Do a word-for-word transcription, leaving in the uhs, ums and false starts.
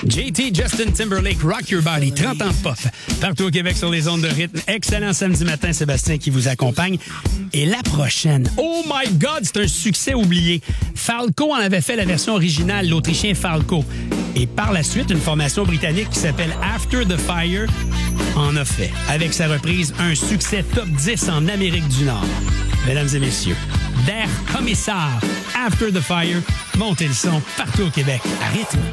J T, Justin Timberlake, Rock Your Body, trente ans de pop. Partout au Québec sur les ondes de rythme. Excellent samedi matin, Sébastien qui vous accompagne. Et la prochaine, oh my God, c'est un succès oublié. Falco en avait fait la version originale, l'Autrichien Falco. Et par la suite, une formation britannique qui s'appelle After the Fire en a fait. Avec sa reprise, un succès top dix en Amérique du Nord. Mesdames et messieurs, Der Kommissar, After the Fire, montez le son partout au Québec à rythme.